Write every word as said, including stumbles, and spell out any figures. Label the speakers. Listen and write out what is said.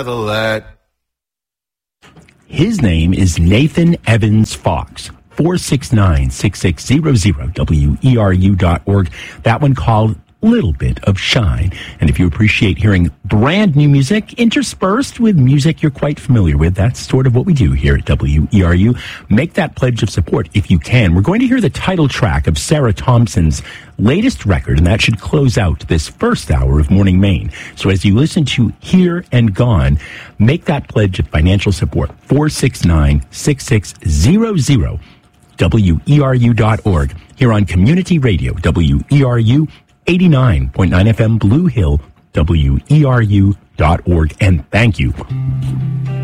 Speaker 1: Let.
Speaker 2: His name is Nathan Evans Fox. four six nine, six six zero zero, W E R U dot org. That one called Little Bit of Shine. And if you appreciate hearing brand new music interspersed with music you're quite familiar with, that's sort of what we do here at W E R U. Make that pledge of support if you can. We're going to hear the title track of Sarah Thompson's latest record, and that should close out this first hour of Morning Maine. So as you listen to Here and Gone, make that pledge of financial support. four six nine, six six zero zero, W E R U dot org. Here on Community Radio, W E R U, eighty-nine point nine F M Blue Hill, W E R U dot org. And thank you